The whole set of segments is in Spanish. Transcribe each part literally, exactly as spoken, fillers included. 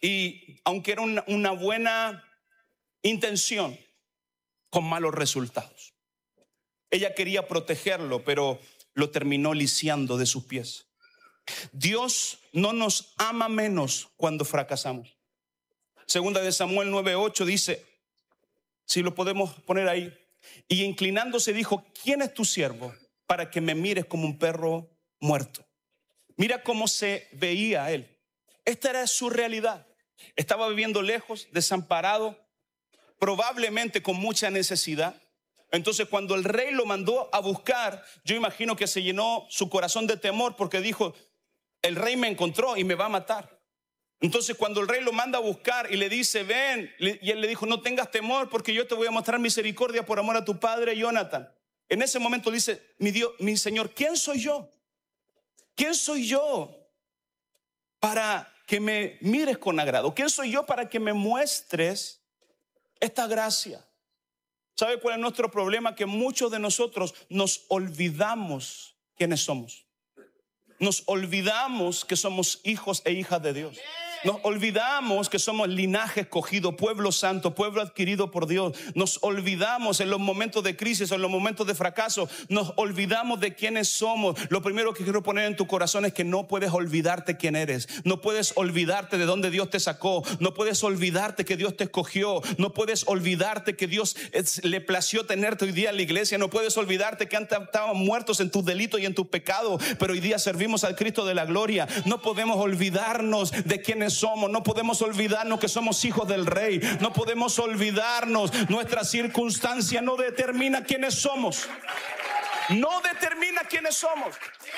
y aunque era una, una buena intención, con malos resultados. Ella quería protegerlo, pero lo terminó lisiando de sus pies. Dios no nos ama menos cuando fracasamos. Segunda de Samuel nueve ocho dice, si lo podemos poner ahí, y inclinándose dijo, ¿quién es tu siervo para que me mires como un perro muerto? Mira cómo se veía él. Esta era su realidad. Estaba viviendo lejos, desamparado, probablemente con mucha necesidad. Entonces cuando el rey lo mandó a buscar, yo imagino que se llenó su corazón de temor porque dijo, el rey me encontró y me va a matar. Entonces cuando el rey lo manda a buscar y le dice, ven, y él le dijo, no tengas temor porque yo te voy a mostrar misericordia por amor a tu padre Jonathan. En ese momento dice, mi Dios, mi Señor, ¿quién soy yo? ¿Quién soy yo para que me mires con agrado? ¿Quién soy yo para que me muestres esta gracia? ¿Sabe cuál es nuestro problema? Que muchos de nosotros nos olvidamos quiénes somos. Nos olvidamos que somos hijos e hijas de Dios. Nos olvidamos que somos linaje escogido, pueblo santo, pueblo adquirido por Dios. Nos olvidamos en los momentos de crisis, en los momentos de fracaso. Nos olvidamos de quiénes somos. Lo primero que quiero poner en tu corazón es que no puedes olvidarte quién eres. No puedes olvidarte de dónde Dios te sacó. No puedes olvidarte que Dios te escogió. No puedes olvidarte que Dios es, le plació tenerte hoy día en la iglesia. No puedes olvidarte que antes estaban muertos en tus delitos y en tus pecados, pero hoy día servimos al Cristo de la gloria. No podemos olvidarnos de quiénes somos, no podemos olvidarnos que somos hijos del Rey, no podemos olvidarnos, nuestra circunstancia no determina quiénes somos, no determina quiénes somos.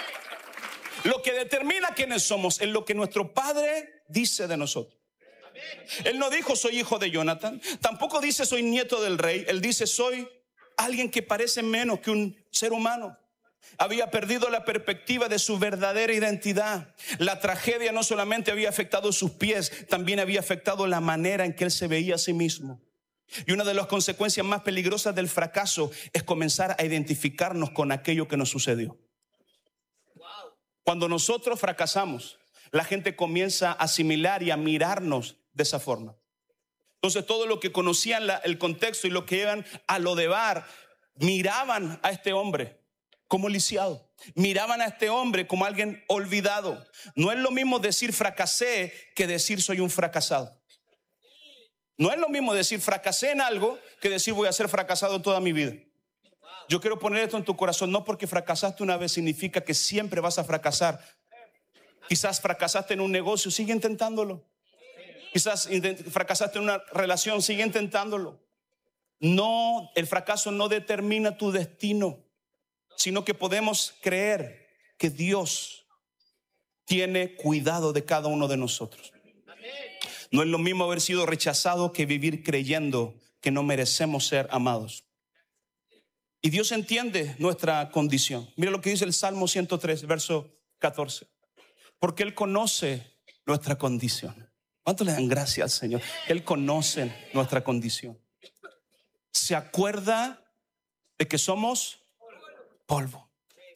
Lo que determina quiénes somos es lo que nuestro Padre dice de nosotros. Él no dijo soy hijo de Jonathan, tampoco dice soy nieto del rey, él dice soy alguien que parece menos que un ser humano. Había perdido la perspectiva de su verdadera identidad. La tragedia no solamente había afectado sus pies, también había afectado la manera en que él se veía a sí mismo. Y una de las consecuencias más peligrosas del fracaso es comenzar a identificarnos con aquello que nos sucedió. Cuando nosotros fracasamos, la gente comienza a asimilar y a mirarnos de esa forma. Entonces todo lo que conocían la, el contexto y lo que iban a Lodebar, miraban a este hombre como lisiado. Miraban a este hombre como alguien olvidado. No es lo mismo decir fracasé que decir soy un fracasado. No es lo mismo decir fracasé en algo que decir voy a ser fracasado toda mi vida. Yo quiero poner esto en tu corazón. No porque fracasaste una vez significa que siempre vas a fracasar. Quizás fracasaste en un negocio, sigue intentándolo. Quizás fracasaste en una relación, sigue intentándolo. No, el fracaso no determina tu destino, sino que podemos creer que Dios tiene cuidado de cada uno de nosotros. No es lo mismo haber sido rechazado que vivir creyendo que no merecemos ser amados. Y Dios entiende nuestra condición. Mira lo que dice el Salmo ciento tres, verso catorce. Porque Él conoce nuestra condición. ¿Cuánto le dan gracias al Señor? Él conoce nuestra condición. Se acuerda de que somos polvo.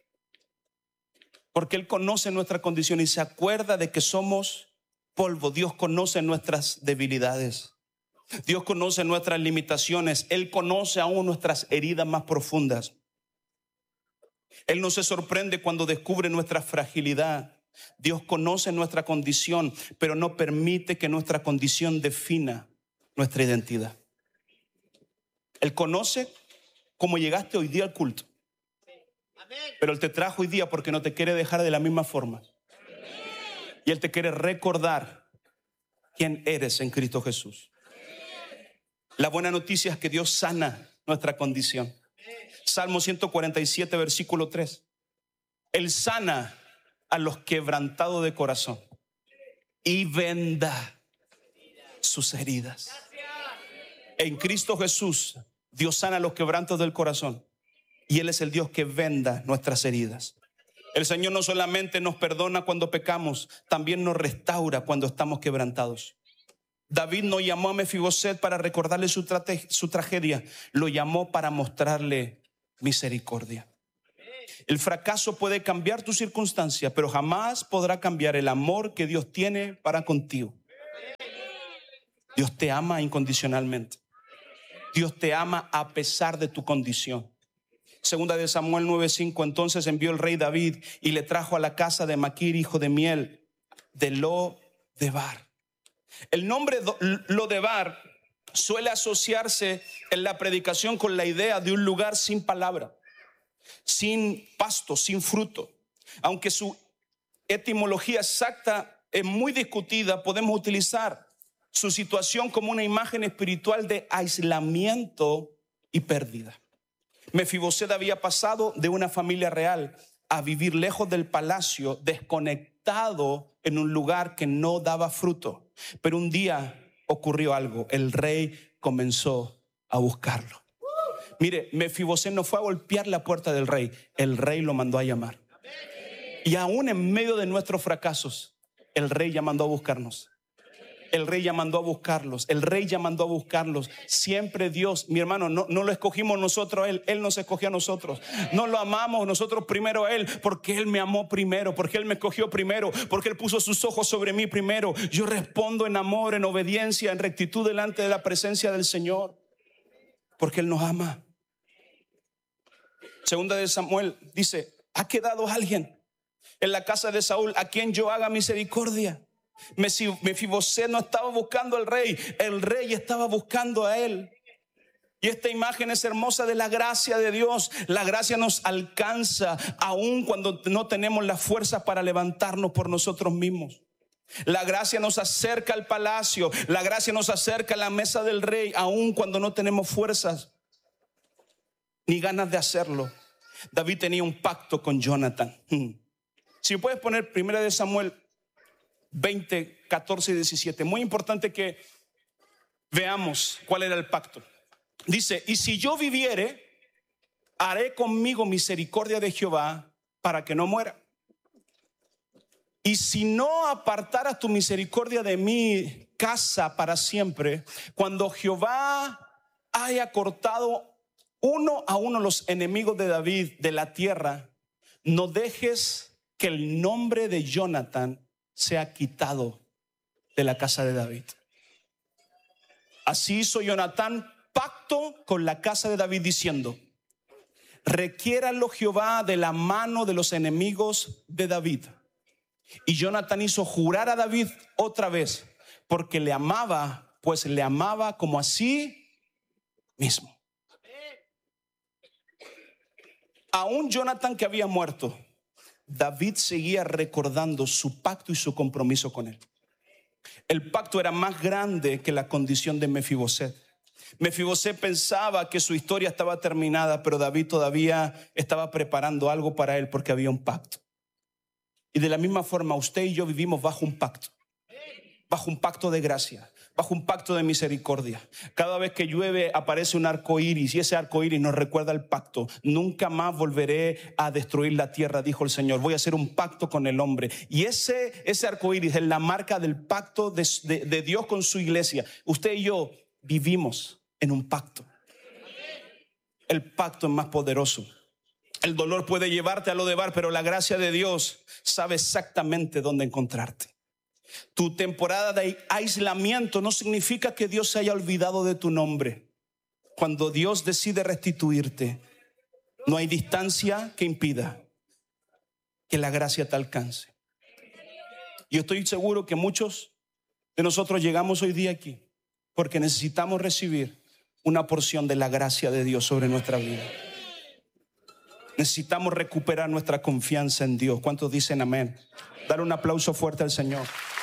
Porque Él conoce nuestra condición y se acuerda de que somos polvo. Dios conoce nuestras debilidades. Dios conoce nuestras limitaciones. Él conoce aún nuestras heridas más profundas. Él no se sorprende cuando descubre nuestra fragilidad. Dios conoce nuestra condición, pero no permite que nuestra condición defina nuestra identidad. Él conoce cómo llegaste hoy día al culto. Pero Él te trajo hoy día porque no te quiere dejar de la misma forma. Y Él te quiere recordar quién eres en Cristo Jesús. La buena noticia es que Dios sana nuestra condición. Salmo ciento cuarenta y siete, versículo tres. Él sana a los quebrantados de corazón y venda sus heridas. En Cristo Jesús, Dios sana a los quebrantos del corazón. Y Él es el Dios que venda nuestras heridas. El Señor no solamente nos perdona cuando pecamos, también nos restaura cuando estamos quebrantados. David no llamó a Mefiboset para recordarle su, trate- su tragedia, lo llamó para mostrarle misericordia. El fracaso puede cambiar tu circunstancia, pero jamás podrá cambiar el amor que Dios tiene para contigo. Dios te ama incondicionalmente. Dios te ama a pesar de tu condición. Segunda de Samuel nueve cinco. Entonces envió el rey David y le trajo a la casa de Maquir, hijo de Miel, de Lo-debar. El nombre Lo-debar suele asociarse en la predicación con la idea de un lugar sin palabra, sin pasto, sin fruto. Aunque su etimología exacta es muy discutida, podemos utilizar su situación como una imagen espiritual de aislamiento y pérdida. Mefiboset había pasado de una familia real a vivir lejos del palacio, desconectado en un lugar que no daba fruto. Pero un día ocurrió algo. El rey comenzó a buscarlo. Mire, Mefiboset no fue a golpear la puerta del rey. El rey lo mandó a llamar. Y aún en medio de nuestros fracasos, el rey ya mandó a buscarnos. El rey ya mandó a buscarlos. El rey ya mandó a buscarlos. Siempre Dios, mi hermano, no, no lo escogimos nosotros a Él. Él nos escogió a nosotros. No lo amamos nosotros primero a Él, porque Él me amó primero, porque Él me escogió primero, porque Él puso sus ojos sobre mí primero. Yo respondo en amor, en obediencia, en rectitud delante de la presencia del Señor, porque Él nos ama. Segunda de Samuel dice: ¿ha quedado alguien en la casa de Saúl a quien yo haga misericordia? Mefiboset no estaba buscando al rey, el rey estaba buscando a él. Y esta imagen es hermosa de la gracia de Dios. La gracia nos alcanza aun cuando no tenemos la fuerza para levantarnos por nosotros mismos. La gracia nos acerca al palacio, la gracia nos acerca a la mesa del rey aun cuando no tenemos fuerzas ni ganas de hacerlo. David tenía un pacto con Jonathan. Si puedes poner Primera de Samuel veinte, catorce y diecisiete. Muy importante que veamos cuál era el pacto. Dice: y si yo viviere, haré conmigo misericordia de Jehová para que no muera. Y si no apartaras tu misericordia de mi casa para siempre, cuando Jehová haya cortado uno a uno los enemigos de David de la tierra, no dejes que el nombre de Jonathan sea quitado de la casa de David. Así hizo Jonatán pacto con la casa de David, diciendo: requiéralo Jehová de la mano de los enemigos de David. Y Jonatán hizo jurar a David otra vez, porque le amaba, pues le amaba como a sí mismo. Aún Jonatán, que había muerto, David seguía recordando su pacto y su compromiso con él. El pacto era más grande que la condición de Mefiboset. Mefiboset pensaba que su historia estaba terminada, pero David todavía estaba preparando algo para él, porque había un pacto. Y de la misma forma, usted y yo vivimos bajo un pacto, bajo un pacto de gracia, bajo un pacto de misericordia. Cada vez que llueve aparece un arco iris, y ese arco iris nos recuerda el pacto. Nunca más volveré a destruir la tierra, dijo el Señor. Voy a hacer un pacto con el hombre. Y ese, ese arco iris es la marca del pacto de, de, de Dios con su iglesia. Usted y yo vivimos en un pacto. El pacto es más poderoso. El dolor puede llevarte a Lo-debar, pero la gracia de Dios sabe exactamente dónde encontrarte. Tu temporada de aislamiento no significa que Dios se haya olvidado de tu nombre. Cuando Dios decide restituirte, no hay distancia que impida que la gracia te alcance. Yo estoy seguro que muchos de nosotros llegamos hoy día aquí porque necesitamos recibir una porción de la gracia de Dios sobre nuestra vida. Necesitamos recuperar nuestra confianza en Dios. ¿Cuántos dicen amén? Dar un aplauso fuerte al Señor.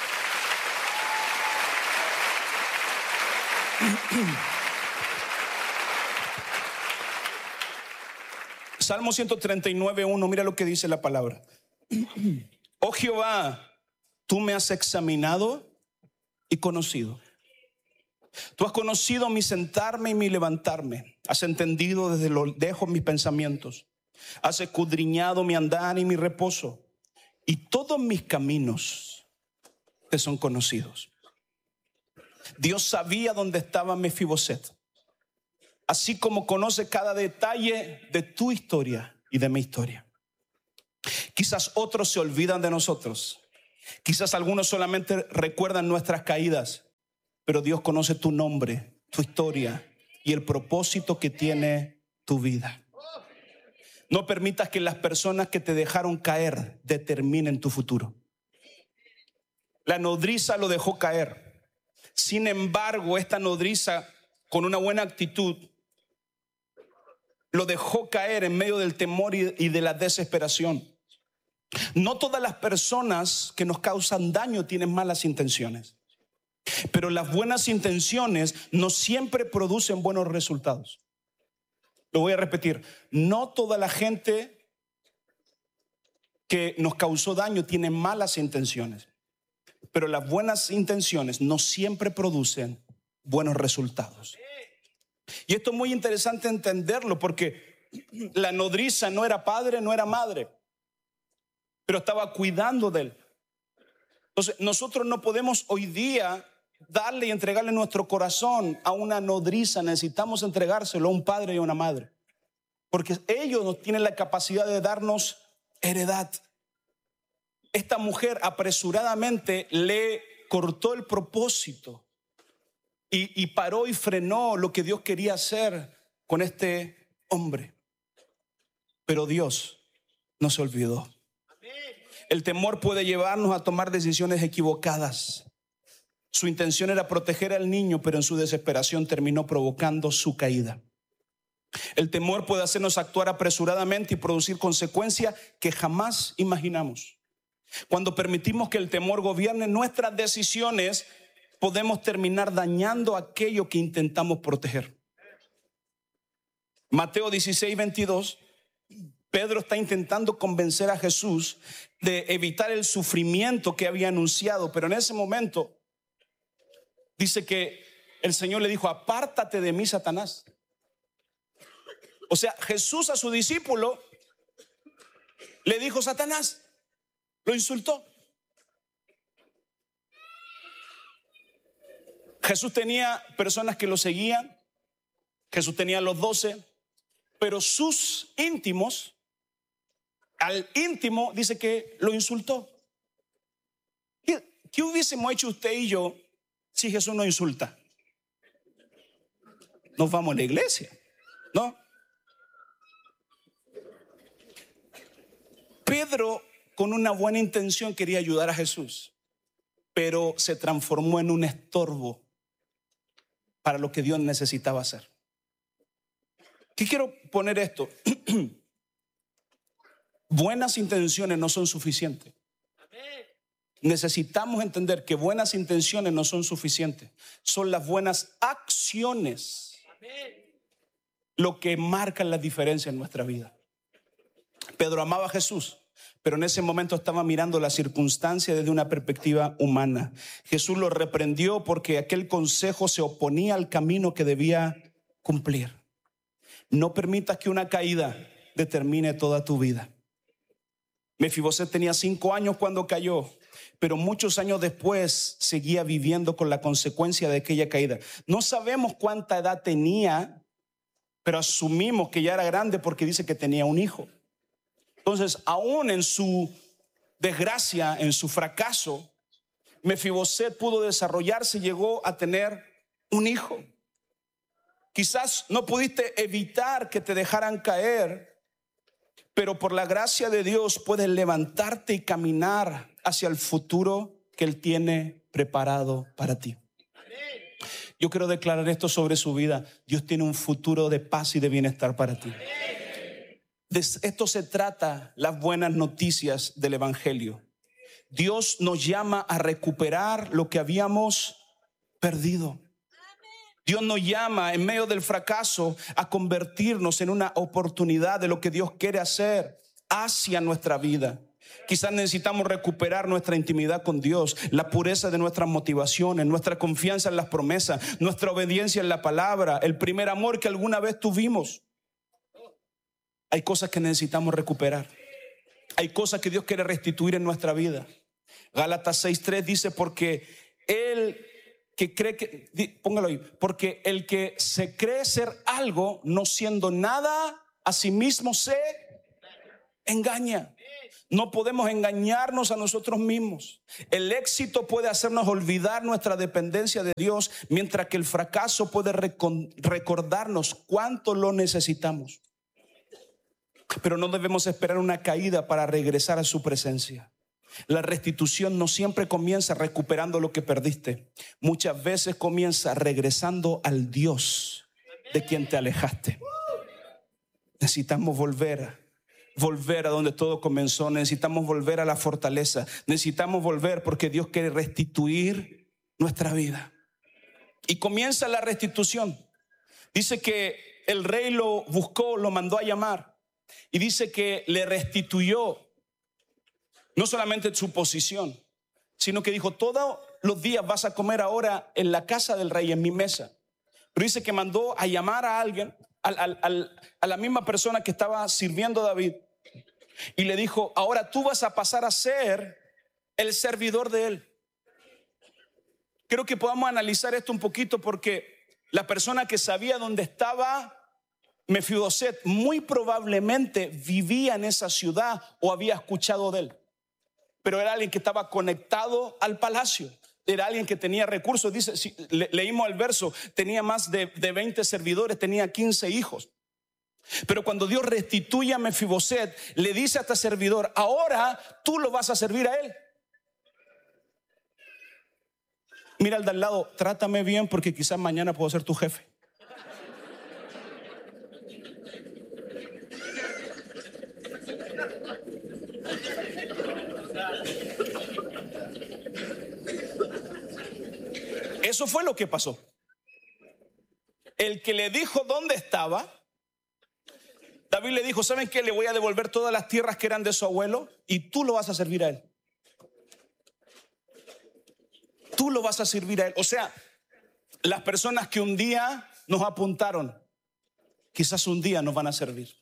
Salmo ciento treinta y nueve, uno, mira lo que dice la palabra. Oh Jehová, tú me has examinado y conocido. Tú has conocido mi sentarme y mi levantarme. Has entendido desde lo lejos mis pensamientos. Has escudriñado mi andar y mi reposo. Y todos mis caminos te son conocidos. Dios sabía dónde estaba Mefiboset, así como conoce cada detalle de tu historia y de mi historia. Quizás otros se olvidan de nosotros. Quizás algunos solamente recuerdan nuestras caídas, pero Dios conoce tu nombre, tu historia y el propósito que tiene tu vida. No permitas que las personas que te dejaron caer determinen tu futuro. La nodriza lo dejó caer. Sin embargo, esta nodriza, con una buena actitud, lo dejó caer en medio del temor y de la desesperación. No todas las personas que nos causan daño tienen malas intenciones, pero las buenas intenciones no siempre producen buenos resultados. Lo voy a repetir, no toda la gente que nos causó daño tiene malas intenciones, pero las buenas intenciones no siempre producen buenos resultados. Y esto es muy interesante entenderlo, porque la nodriza no era padre, no era madre, pero estaba cuidando de él. Entonces nosotros no podemos hoy día darle y entregarle nuestro corazón a una nodriza. Necesitamos entregárselo a un padre y a una madre, porque ellos no tienen la capacidad de darnos heredad. Esta mujer apresuradamente le cortó el propósito y, y paró y frenó lo que Dios quería hacer con este hombre. Pero Dios no se olvidó. El temor puede llevarnos a tomar decisiones equivocadas. Su intención era proteger al niño, pero en su desesperación terminó provocando su caída. El temor puede hacernos actuar apresuradamente y producir consecuencias que jamás imaginamos. Cuando permitimos que el temor gobierne nuestras decisiones, podemos terminar dañando aquello que intentamos proteger. Mateo dieciséis, veintidós, Pedro está intentando convencer a Jesús de evitar el sufrimiento que había anunciado, pero en ese momento dice que el Señor le dijo: apártate de mí, Satanás. O sea, Jesús a su discípulo le dijo Satanás, lo insultó. Jesús tenía personas que lo seguían, Jesús tenía los doce, pero sus íntimos, al íntimo dice que lo insultó. ¿Qué, qué hubiésemos hecho usted y yo si Jesús nos insulta? Nos vamos a la iglesia, ¿no? Pedro, con una buena intención, quería ayudar a Jesús, pero se transformó en un estorbo para lo que Dios necesitaba hacer. ¿Qué quiero poner esto? Buenas intenciones no son suficientes. Necesitamos entender que buenas intenciones no son suficientes. Son las buenas acciones lo que marcan la diferencia en nuestra vida. Pedro amaba a Jesús, pero en ese momento estaba mirando la circunstancia desde una perspectiva humana. Jesús lo reprendió porque aquel consejo se oponía al camino que debía cumplir. No permitas que una caída determine toda tu vida. Mefiboset tenía cinco años cuando cayó, pero muchos años después seguía viviendo con la consecuencia de aquella caída. No sabemos cuánta edad tenía, pero asumimos que ya era grande porque dice que tenía un hijo. Entonces, aún en su desgracia, en su fracaso, Mefiboset pudo desarrollarse y llegó a tener un hijo. Quizás no pudiste evitar que te dejaran caer, pero por la gracia de Dios puedes levantarte y caminar hacia el futuro que Él tiene preparado para ti. Yo quiero declarar esto sobre su vida. Dios tiene un futuro de paz y de bienestar para ti. De esto se trata las buenas noticias del Evangelio. Dios nos llama a recuperar lo que habíamos perdido. Dios nos llama en medio del fracaso a convertirnos en una oportunidad de lo que Dios quiere hacer hacia nuestra vida. Quizás necesitamos recuperar nuestra intimidad con Dios, la pureza de nuestras motivaciones, nuestra confianza en las promesas, nuestra obediencia en la palabra, el primer amor que alguna vez tuvimos. Hay cosas que necesitamos recuperar. Hay cosas que Dios quiere restituir en nuestra vida. Gálatas seis tres dice: porque Él que cree que, póngalo ahí, porque el que se cree ser algo, no siendo nada, a sí mismo se engaña. No podemos engañarnos a nosotros mismos. El éxito puede hacernos olvidar nuestra dependencia de Dios, mientras que el fracaso puede recordarnos cuánto lo necesitamos. Pero no debemos esperar una caída para regresar a su presencia. La restitución no siempre comienza recuperando lo que perdiste. Muchas veces comienza regresando al Dios de quien te alejaste. Necesitamos volver, volver a donde todo comenzó. Necesitamos volver a la fortaleza. Necesitamos volver porque Dios quiere restituir nuestra vida. Y comienza la restitución. Dice que el rey lo buscó, lo mandó a llamar. Y dice que le restituyó no solamente su posición, sino que dijo: todos los días vas a comer ahora en la casa del rey, en mi mesa. Pero dice que mandó a llamar a alguien, al, al, al, a la misma persona que estaba sirviendo a David, y le dijo: ahora tú vas a pasar a ser el servidor de él. Creo que podamos analizar esto un poquito, porque la persona que sabía dónde estaba Mefiboset muy probablemente vivía en esa ciudad o había escuchado de él. Pero era alguien que estaba conectado al palacio. Era alguien que tenía recursos. Dice, si le, leímos el verso, tenía más de, de veinte servidores, tenía quince hijos. Pero cuando Dios restituye a Mefiboset, le dice a este servidor: ahora tú lo vas a servir a él. Mira al de al lado: trátame bien porque quizás mañana puedo ser tu jefe. Eso fue lo que pasó. El que le dijo dónde estaba, David le dijo: ¿saben qué? Le voy a devolver todas las tierras que eran de su abuelo y tú lo vas a servir a él. Tú lo vas a servir a él. O sea, las personas que un día nos apuntaron, quizás un día nos van a servir.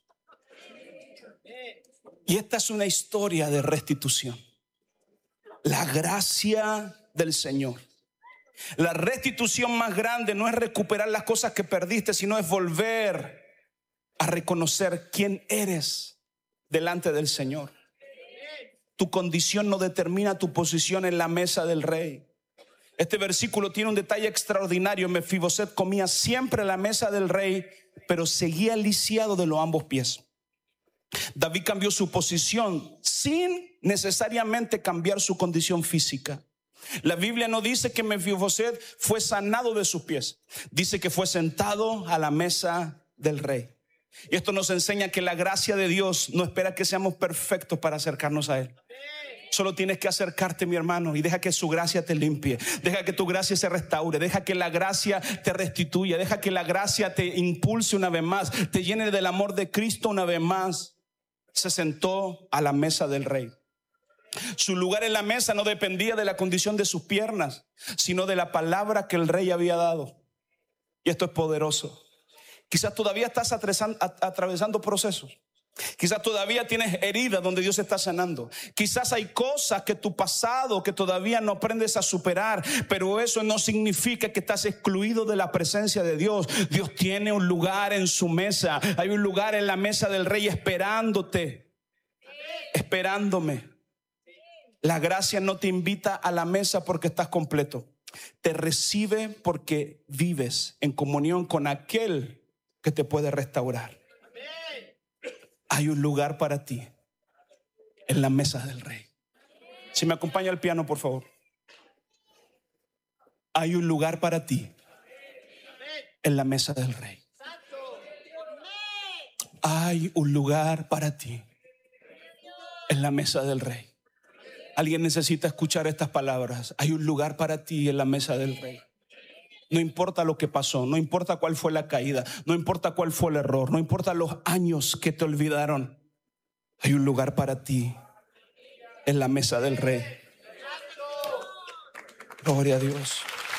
Y esta es una historia de restitución. La gracia del Señor. La restitución más grande no es recuperar las cosas que perdiste, sino es volver a reconocer quién eres delante del Señor. Tu condición no determina tu posición en la mesa del rey. Este versículo tiene un detalle extraordinario. Mefiboset comía siempre a la mesa del rey, pero seguía lisiado de los ambos pies. David cambió su posición sin necesariamente cambiar su condición física. La Biblia no dice que Mefiboset fue sanado de sus pies. Dice que fue sentado a la mesa del rey. Y esto nos enseña que la gracia de Dios no espera que seamos perfectos para acercarnos a Él. Solo tienes que acercarte, mi hermano, y deja que su gracia te limpie. Deja que tu gracia se restaure. Deja que la gracia te restituya. Deja que la gracia te impulse una vez más. Te llene del amor de Cristo una vez más. Se sentó a la mesa del rey. Su lugar en la mesa no dependía de la condición de sus piernas, sino de la palabra que el rey había dado. Y esto es poderoso. Quizás todavía estás atravesando procesos. Quizás todavía tienes heridas donde Dios está sanando. Quizás hay cosas que tu pasado que todavía no aprendes a superar, pero eso no significa que estás excluido de la presencia de Dios. Dios tiene un lugar en su mesa. Hay un lugar en la mesa del rey esperándote, esperándome. La gracia no te invita a la mesa porque estás completo. Te recibe porque vives en comunión con aquel que te puede restaurar. Hay un lugar para ti en la mesa del rey. Si me acompaña al piano, por favor. Hay un lugar para ti en la mesa del rey. Hay un lugar para ti en la mesa del rey. Alguien necesita escuchar estas palabras. Hay un lugar para ti en la mesa del rey. No importa lo que pasó, no importa cuál fue la caída, no importa cuál fue el error, no importa los años que te olvidaron. Hay un lugar para ti en la mesa del rey. Gloria a Dios.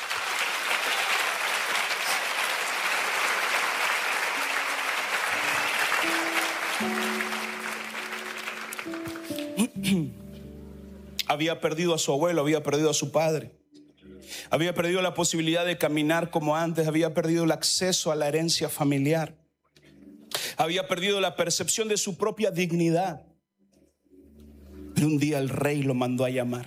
Había perdido a su abuelo, había perdido a su padre. Había perdido la posibilidad de caminar como antes. Había perdido el acceso a la herencia familiar. Había perdido la percepción de su propia dignidad. Pero un día el rey lo mandó a llamar.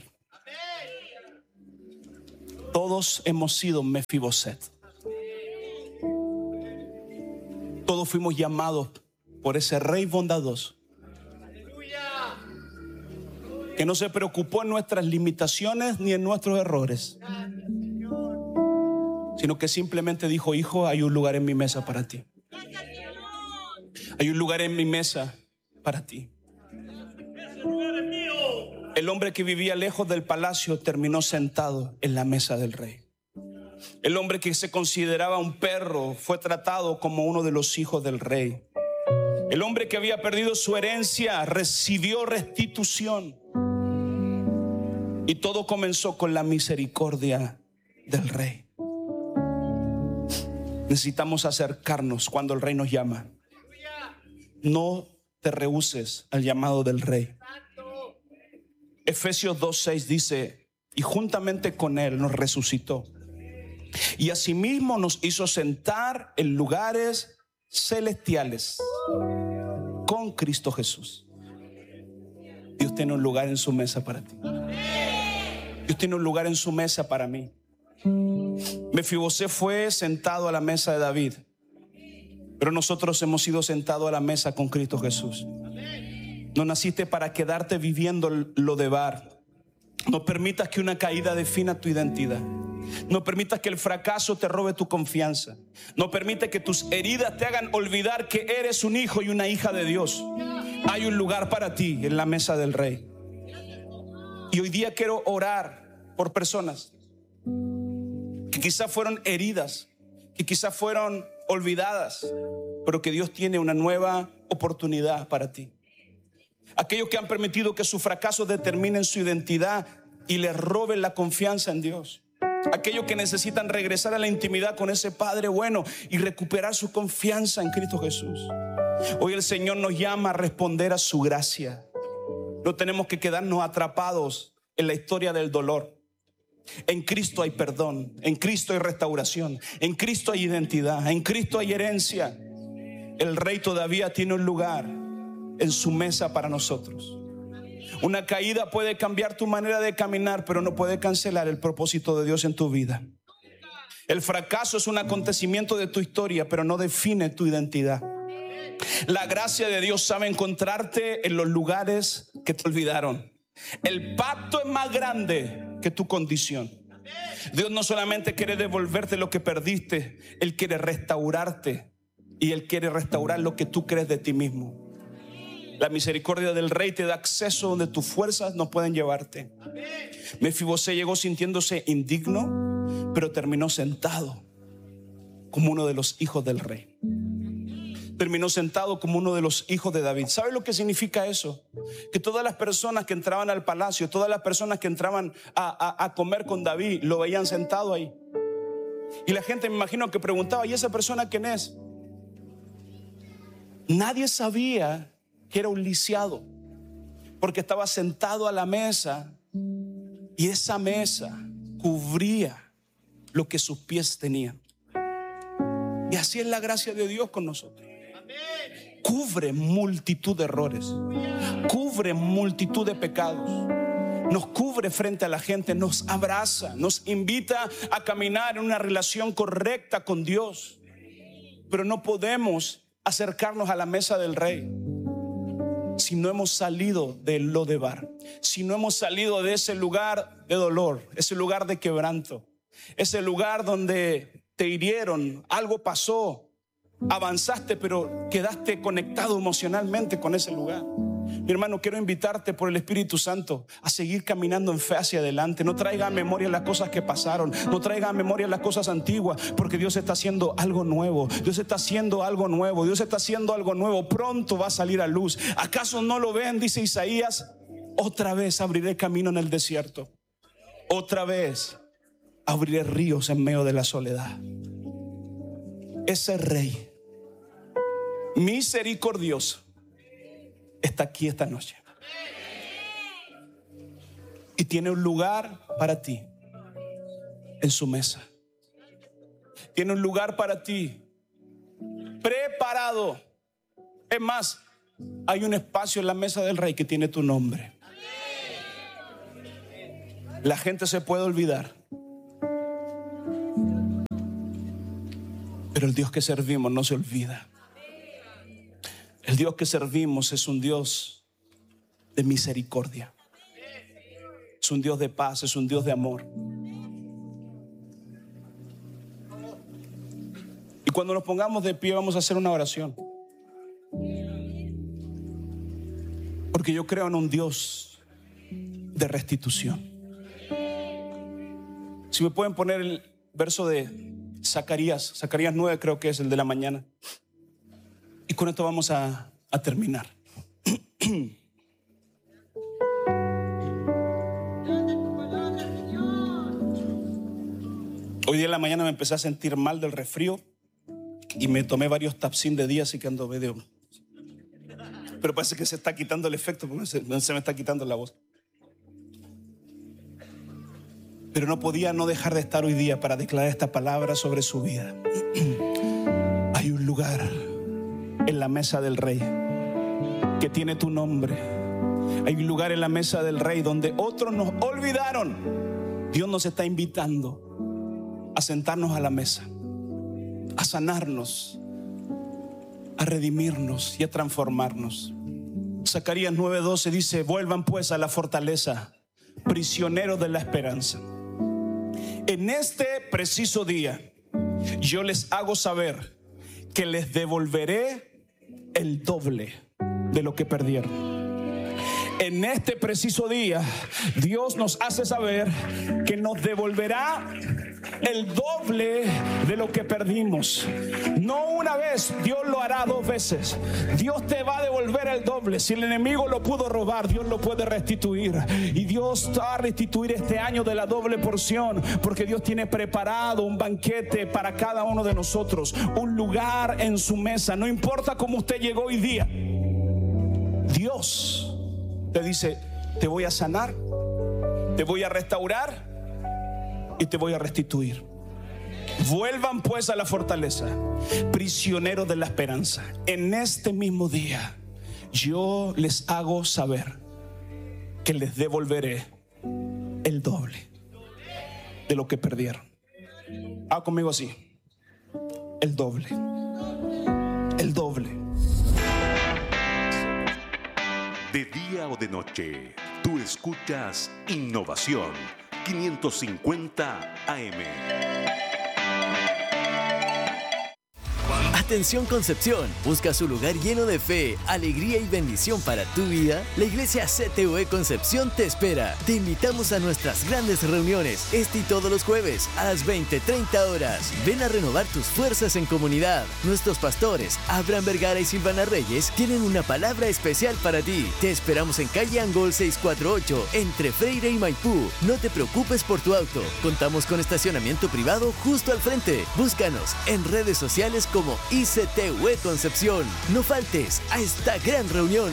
Todos hemos sido Mefiboset. Todos fuimos llamados por ese rey bondadoso que no se preocupó en nuestras limitaciones ni en nuestros errores, sino que simplemente dijo: hijo, hay un lugar en mi mesa para ti. Hay un lugar en mi mesa para ti. El hombre que vivía lejos del palacio terminó sentado en la mesa del rey. El hombre que se consideraba un perro fue tratado como uno de los hijos del rey. El hombre que había perdido su herencia recibió restitución. Y todo comenzó con la misericordia del rey. Necesitamos acercarnos cuando el rey nos llama. No te rehúses al llamado del rey. Efesios dos seis dice: y juntamente con él nos resucitó, y asimismo nos hizo sentar en lugares celestiales con Cristo Jesús. Dios tiene un lugar en su mesa para ti. Dios tiene un lugar en su mesa para mí. Mefiboset fue sentado a la mesa de David, pero nosotros hemos sido sentados a la mesa con Cristo Jesús. No naciste para quedarte viviendo lo de bar. No permitas que una caída defina tu identidad. No permitas que el fracaso te robe tu confianza. No permitas que tus heridas te hagan olvidar que eres un hijo y una hija de Dios. Hay un lugar para ti en la mesa del rey. Y hoy día quiero orar por personas que quizás fueron heridas, que quizás fueron olvidadas, pero que Dios tiene una nueva oportunidad para ti. Aquellos que han permitido que su fracaso determine su identidad y les roben la confianza en Dios. Aquellos que necesitan regresar a la intimidad con ese Padre bueno y recuperar su confianza en Cristo Jesús. Hoy el Señor nos llama a responder a su gracia. No tenemos que quedarnos atrapados en la historia del dolor. En Cristo hay perdón, en Cristo hay restauración, en Cristo hay identidad, en Cristo hay herencia. El Rey todavía tiene un lugar en su mesa para nosotros. Una caída puede cambiar tu manera de caminar, pero no puede cancelar el propósito de Dios en tu vida. El fracaso es un acontecimiento de tu historia, pero no define tu identidad. La gracia de Dios sabe encontrarte en los lugares que te olvidaron. El pacto es más grande que tu condición. Dios no solamente quiere devolverte lo que perdiste, Él quiere restaurarte, y Él quiere restaurar lo que tú crees de ti mismo. La misericordia del Rey te da acceso donde tus fuerzas no pueden llevarte. Mefiboset llegó sintiéndose indigno, pero terminó sentado como uno de los hijos del Rey. Terminó sentado como uno de los hijos de David. ¿Sabe lo que significa eso? Que todas las personas que entraban al palacio, todas las personas que entraban a, a, a comer con David, lo veían sentado ahí. Y la gente, me imagino, que preguntaba: ¿y esa persona quién es? Nadie sabía que era un lisiado, porque estaba sentado a la mesa, y esa mesa cubría lo que sus pies tenían. Y así es la gracia de Dios con nosotros. Cubre multitud de errores, cubre multitud de pecados, nos cubre frente a la gente, nos abraza, nos invita a caminar en una relación correcta con Dios. Pero no podemos acercarnos a la mesa del Rey si no hemos salido de Lodebar, si no hemos salido de ese lugar de dolor, ese lugar de quebranto, ese lugar donde te hirieron, algo pasó, avanzaste, pero quedaste conectado emocionalmente con ese lugar. Mi hermano, quiero invitarte por el Espíritu Santo a seguir caminando en fe hacia adelante. No traiga a memoria las cosas que pasaron, no traiga a memoria las cosas antiguas, porque Dios está haciendo algo nuevo. Dios está haciendo algo nuevo. Dios está haciendo algo nuevo. Pronto va a salir a luz. ¿Acaso no lo ven? Dice Isaías: otra vez abriré camino en el desierto. Otra vez abriré ríos en medio de la soledad. Ese Rey misericordioso está aquí esta noche y tiene un lugar para ti en su mesa. Tiene un lugar para ti preparado. Es más, hay un espacio en la mesa del Rey que tiene tu nombre. La gente se puede olvidar, pero el Dios que servimos no se olvida. El Dios que servimos es un Dios de misericordia, es un Dios de paz, es un Dios de amor. Y cuando nos pongamos de pie vamos a hacer una oración, porque yo creo en un Dios de restitución. Si me pueden poner el verso de Zacarías, Zacarías nueve creo que es el de la mañana. Y con esto vamos a, a terminar. Hoy día en la mañana me empecé a sentir mal del resfrío y me tomé varios Tapsin de día, así que ando medio. Pero parece que se está quitando el efecto, porque se, se me está quitando la voz. Pero no podía no dejar de estar hoy día para declarar esta palabra sobre su vida. Hay un lugar en la mesa del Rey que tiene tu nombre. Hay un lugar en la mesa del Rey donde otros nos olvidaron. Dios nos está invitando a sentarnos a la mesa, a sanarnos, a redimirnos y a transformarnos. Zacarías nueve doce dice: vuelvan pues a la fortaleza, prisioneros de la esperanza. En este preciso día yo les hago saber que les devolveré el doble de lo que perdieron. En este preciso día Dios nos hace saber que nos devolverá el doble de lo que perdimos. No una vez, Dios lo hará dos veces. Dios te va a devolver el doble. Si el enemigo lo pudo robar, Dios lo puede restituir. Y Dios va a restituir este año de la doble porción, porque Dios tiene preparado un banquete para cada uno de nosotros, un lugar en su mesa. No importa cómo usted llegó hoy día, Dios te dice: te voy a sanar, te voy a restaurar y te voy a restituir. Vuelvan pues a la fortaleza, prisioneros de la esperanza. En este mismo día yo les hago saber que les devolveré el doble de lo que perdieron. Haga conmigo así: el doble, el doble. De día o de noche, tú escuchas Innovación quinientos cincuenta A M. Atención Concepción, ¿busca su lugar lleno de fe, alegría y bendición para tu vida? La Iglesia C T U E Concepción te espera. Te invitamos a nuestras grandes reuniones, este y todos los jueves a las veinte treinta horas. Ven a renovar tus fuerzas en comunidad. Nuestros pastores, Abraham Vergara y Silvana Reyes, tienen una palabra especial para ti. Te esperamos en calle Angol seiscientos cuarenta y ocho, entre Freire y Maipú. No te preocupes por tu auto. Contamos con estacionamiento privado justo al frente. Búscanos en redes sociales como I C T U E Concepción. No faltes a esta gran reunión.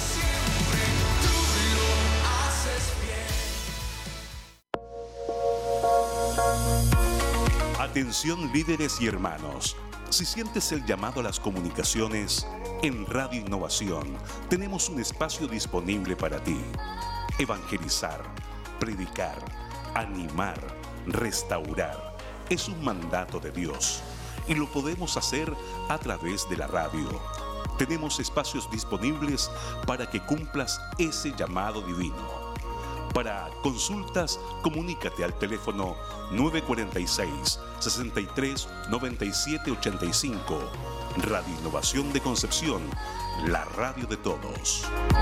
Atención líderes y hermanos. Si sientes el llamado a las comunicaciones, en Radio Innovación tenemos un espacio disponible para ti. Evangelizar, predicar, animar, restaurar. Es un mandato de Dios. Y lo podemos hacer a través de la radio. Tenemos espacios disponibles para que cumplas ese llamado divino. Para consultas, comunícate al teléfono nueve cuatro seis, sesenta y tres, noventa y siete ochenta y cinco. Radio Innovación de Concepción, la radio de todos.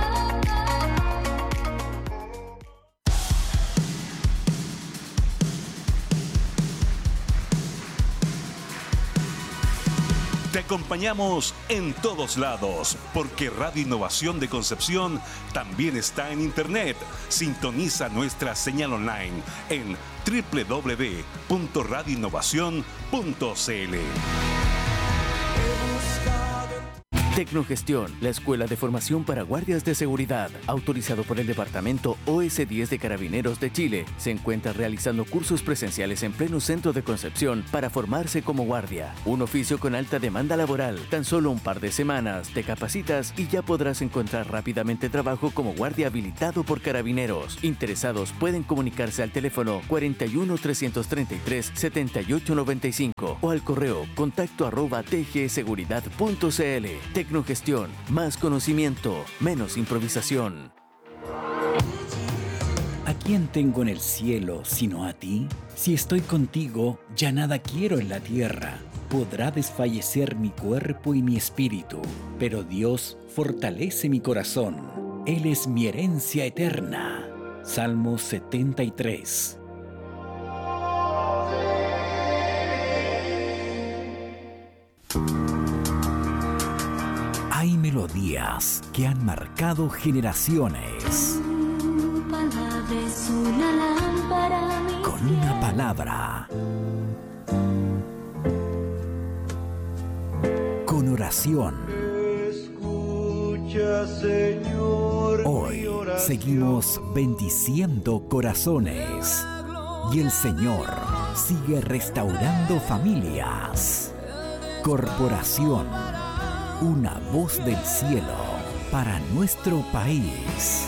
Te acompañamos en todos lados, porque Radio Innovación de Concepción también está en internet. Sintoniza nuestra señal online en doble u doble u doble u punto radio innovación punto c l. Tecnogestión, la escuela de formación para guardias de seguridad, autorizado por el Departamento O S diez de Carabineros de Chile, se encuentra realizando cursos presenciales en pleno centro de Concepción para formarse como guardia. Un oficio con alta demanda laboral. Tan solo un par de semanas te capacitas y ya podrás encontrar rápidamente trabajo como guardia habilitado por Carabineros. Interesados pueden comunicarse al teléfono cuarenta y uno, trescientos treinta y tres, setenta y ocho noventa y cinco o al correo contacto arroba t g seguridad punto c l. Tecnogestión, más conocimiento, menos improvisación. ¿A quién tengo en el cielo sino a ti? Si estoy contigo, ya nada quiero en la tierra. Podrá desfallecer mi cuerpo y mi espíritu, pero Dios fortalece mi corazón. Él es mi herencia eterna. Salmo setenta y tres. Hay melodías que han marcado generaciones. Tu palabra es una lámpara a mis Con una palabra. Con oración. Escucha, Señor, Hoy mi oración. seguimos bendiciendo corazones. Y el Señor sigue restaurando familias. Corporación. Una voz del cielo para nuestro país.